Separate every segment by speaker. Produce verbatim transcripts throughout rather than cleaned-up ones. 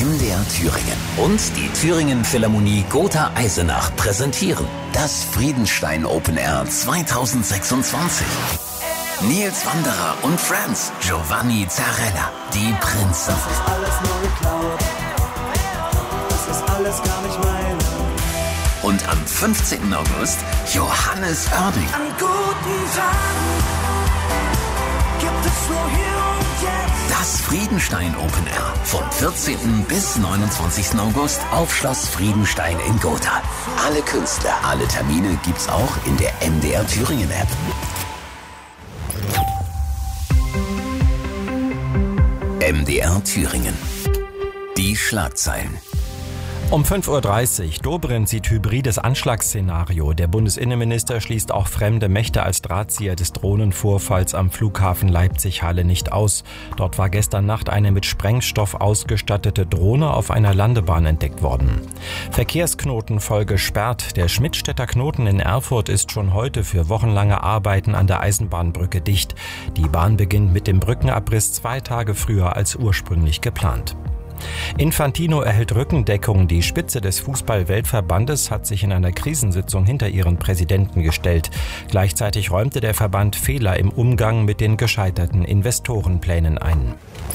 Speaker 1: M D R Thüringen und die Thüringen Philharmonie Gotha Eisenach präsentieren das Friedenstein Open Air zweitausendsechsundzwanzig. Nils Wanderer und Friends, Giovanni Zarella, die Prinzen.
Speaker 2: Das ist alles nur geklaut, das ist alles gar nicht meine.
Speaker 1: Und am fünfzehnten August Johannes Oerding.
Speaker 2: An guten Tagen gibt es nur hier und jetzt.
Speaker 1: Das Friedenstein Open Air vom vierzehnten bis neunundzwanzigsten August auf Schloss Friedenstein in Gotha. Alle Künstler, alle Termine gibt's auch in der M D R Thüringen App. M D R Thüringen. Die Schlagzeilen.
Speaker 3: Um fünf Uhr dreißig, Dobrindt sieht hybrides Anschlagsszenario. Der Bundesinnenminister schließt auch fremde Mächte als Drahtzieher des Drohnenvorfalls am Flughafen Leipzig-Halle nicht aus. Dort war gestern Nacht eine mit Sprengstoff ausgestattete Drohne auf einer Landebahn entdeckt worden. Verkehrsknoten gesperrt. Der Schmidtstädter Knoten in Erfurt ist schon heute für wochenlange Arbeiten an der Eisenbahnbrücke dicht. Die Bahn beginnt mit dem Brückenabriss zwei Tage früher als ursprünglich geplant. Infantino erhält Rückendeckung. Die Spitze des Fußball-Weltverbandes hat sich in einer Krisensitzung hinter ihren Präsidenten gestellt. Gleichzeitig räumte der Verband Fehler im Umgang mit den gescheiterten Investorenplänen ein.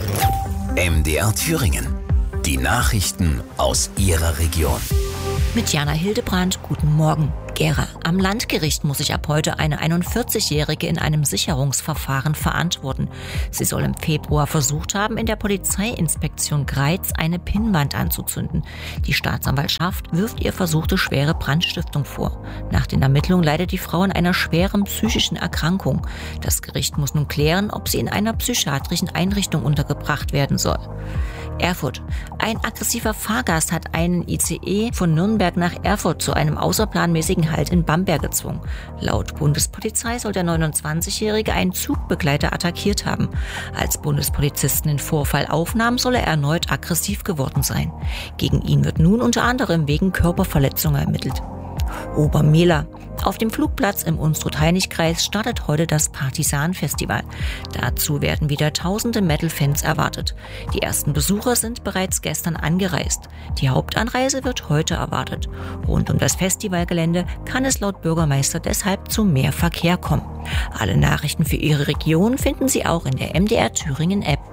Speaker 1: M D R Thüringen. Die Nachrichten aus Ihrer Region.
Speaker 4: Mit Jana Hildebrandt, guten Morgen. Gera. Am Landgericht muss sich ab heute eine einundvierzigjährige in einem Sicherungsverfahren verantworten. Sie soll im Februar versucht haben, in der Polizeiinspektion Greiz eine Pinnwand anzuzünden. Die Staatsanwaltschaft wirft ihr versuchte schwere Brandstiftung vor. Nach den Ermittlungen leidet die Frau an einer schweren psychischen Erkrankung. Das Gericht muss nun klären, ob sie in einer psychiatrischen Einrichtung untergebracht werden soll. Erfurt. Ein aggressiver Fahrgast hat einen I C E von Nürnberg nach Erfurt zu einem außerplanmäßigen Halt in Bamberg gezwungen. Laut Bundespolizei soll der neunundzwanzigjährige einen Zugbegleiter attackiert haben. Als Bundespolizisten den Vorfall aufnahmen, soll er erneut aggressiv geworden sein. Gegen ihn wird nun unter anderem wegen Körperverletzung ermittelt. Obermehler. Auf dem Flugplatz im Unstrut-Hainich-Kreis startet heute das Partisan-Festival. Dazu werden wieder tausende Metal-Fans erwartet. Die ersten Besucher sind bereits gestern angereist. Die Hauptanreise wird heute erwartet. Rund um das Festivalgelände kann es laut Bürgermeister deshalb zu mehr Verkehr kommen. Alle Nachrichten für Ihre Region finden Sie auch in der M D R Thüringen App.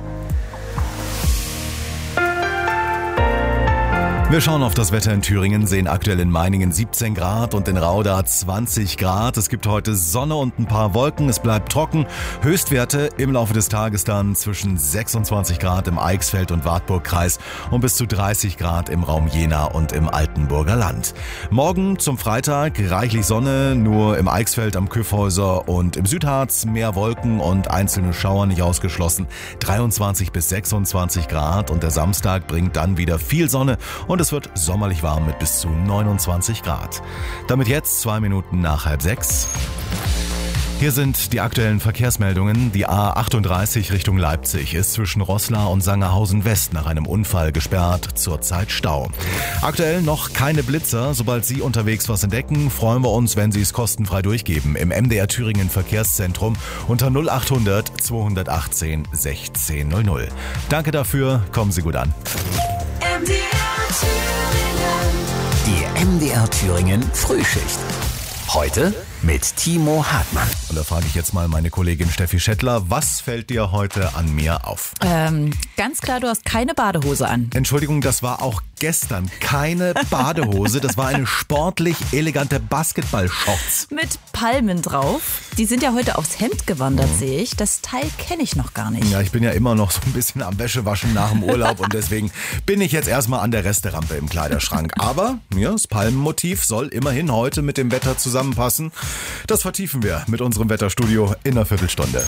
Speaker 5: Wir schauen auf das Wetter in Thüringen, sehen aktuell in Meiningen siebzehn Grad und in Rauda zwanzig Grad. Es gibt heute Sonne und ein paar Wolken, es bleibt trocken. Höchstwerte im Laufe des Tages dann zwischen sechsundzwanzig Grad im Eichsfeld- und Wartburgkreis und bis zu dreißig Grad im Raum Jena und im Altenburger Land. Morgen zum Freitag reichlich Sonne, nur im Eichsfeld am Kyffhäuser und im Südharz mehr Wolken und einzelne Schauer nicht ausgeschlossen. dreiundzwanzig bis sechsundzwanzig Grad und der Samstag bringt dann wieder viel Sonne und es wird sommerlich warm mit bis zu neunundzwanzig Grad. Damit jetzt zwei Minuten nach halb sechs. Hier sind die aktuellen Verkehrsmeldungen. Die A achtunddreißig Richtung Leipzig ist zwischen Roßla und Sangerhausen West nach einem Unfall gesperrt, zurzeit Stau. Aktuell noch keine Blitzer. Sobald Sie unterwegs was entdecken, freuen wir uns, wenn Sie es kostenfrei durchgeben im M D R Thüringen Verkehrszentrum unter null achthundert zweihundertachtzehn sechzehn null null. Danke dafür, kommen Sie gut an.
Speaker 1: M D R Thüringen. Die M D R Thüringen Frühschicht. Heute mit Timo Hartmann.
Speaker 5: Und da frage ich jetzt mal meine Kollegin Steffi Schettler, was fällt dir heute an mir auf?
Speaker 6: Ähm, ganz klar, du hast keine Badehose an.
Speaker 5: Entschuldigung, das war auch gestern keine Badehose, das war eine sportlich elegante Basketball-Shorts.
Speaker 6: Mit Palmen drauf. Die sind ja heute aufs Hemd gewandert, mhm. sehe ich. Das Teil kenne ich noch gar nicht.
Speaker 5: Ja, ich bin ja immer noch so ein bisschen am Wäschewaschen nach dem Urlaub und deswegen bin ich jetzt erstmal an der Resterampe im Kleiderschrank. Aber ja, das Palmenmotiv soll immerhin heute mit dem Wetter zusammenpassen. Das vertiefen wir mit unserem Wetterstudio in einer Viertelstunde.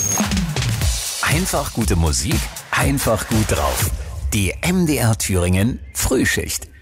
Speaker 1: Einfach gute Musik, einfach gut drauf. Die M D R Thüringen Frühschicht.